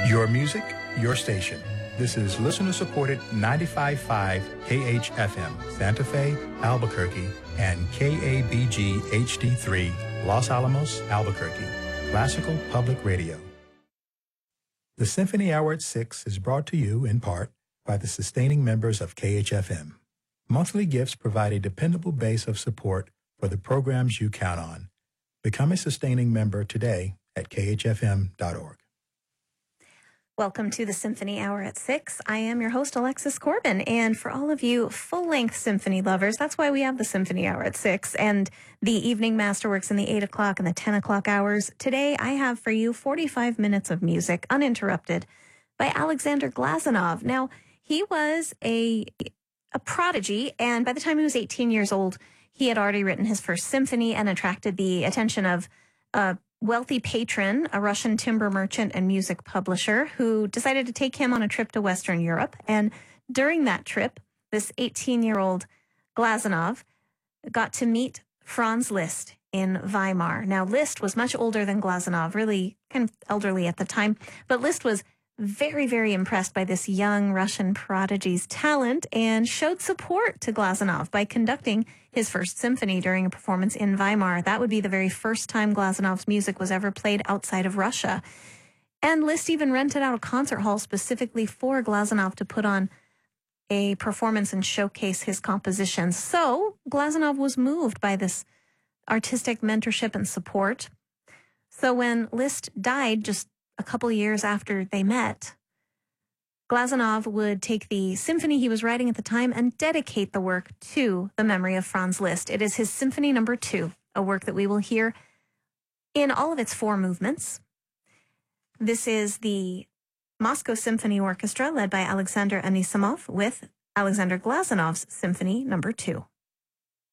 Your music, your station. This is listener-supported 95.5 KHFM, Santa Fe, Albuquerque, and KABG HD3, Los Alamos, Albuquerque, Classical Public Radio. The Symphony Hour at 6 is brought to you in part by the sustaining members of KHFM. Monthly gifts provide a dependable base of support for the programs you count on. Become a sustaining member today at khfm.org. Welcome to the Symphony Hour at 6. I am your host, Alexis Corbin, and for all of you full-length symphony lovers, that's why we have the Symphony Hour at 6 and the evening masterworks in the 8 o'clock and the 10 o'clock hours. Today, I have for you 45 minutes of music, uninterrupted, by Alexander Glazunov. Now, he was a prodigy, and by the time he was 18 years old, he had already written his first symphony and attracted the attention of a wealthy patron, a Russian timber merchant and music publisher, who decided to take him on a trip to Western Europe. And during that trip, this 18-year-old Glazunov got to meet Franz Liszt in Weimar. Now, Liszt was much older than Glazunov, really kind of elderly at the time, but Liszt was very, very impressed by this young Russian prodigy's talent and showed support to Glazunov by conducting his first symphony during a performance in Weimar. That would be the very first time Glazunov's music was ever played outside of Russia. And Liszt even rented out a concert hall specifically for Glazunov to put on a performance and showcase his compositions. So Glazunov was moved by this artistic mentorship and support. So when Liszt died just a couple years after they met, Glazunov would take the symphony he was writing at the time and dedicate the work to the memory of Franz Liszt. It is his Symphony No. 2, a work that we will hear in all of its 4 movements. This is the Moscow Symphony Orchestra led by Alexander Anisimov with Alexander Glazunov's Symphony No. 2.